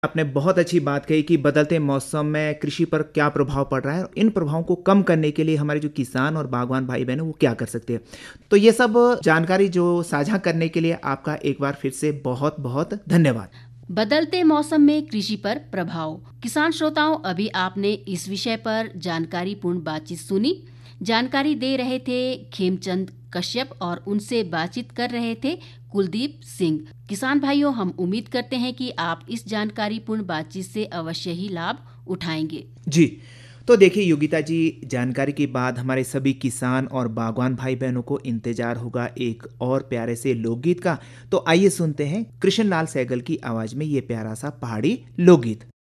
आपने बहुत अच्छी बात कही कि बदलते मौसम में कृषि पर क्या प्रभाव पड़ रहा है और इन प्रभावों को कम करने के लिए हमारे जो किसान और बागवान भाई बहन हैं वो क्या कर सकते हैं। तो ये सब जानकारी जो साझा करने के लिए आपका एक बार फिर से बहुत बहुत धन्यवाद। बदलते मौसम में कृषि पर प्रभाव। किसान श्रोताओं, अभी आपने इस विषय पर जानकारीपूर्ण बातचीत सुनी। जानकारी दे रहे थे खेमचंद कश्यप और उनसे बातचीत कर रहे थे कुलदीप सिंह। किसान भाइयों, हम उम्मीद करते हैं कि आप इस जानकारीपूर्ण बातचीत से अवश्य ही लाभ उठाएंगे। जी, तो देखिए योगिता जी, जानकारी के बाद हमारे सभी किसान और बागवान भाई बहनों को इंतजार होगा एक और प्यारे से लोकगीत का। तो आइए सुनते हैं कृष्ण लाल सहगल की आवाज में ये प्यारा सा पहाड़ी लोकगीत।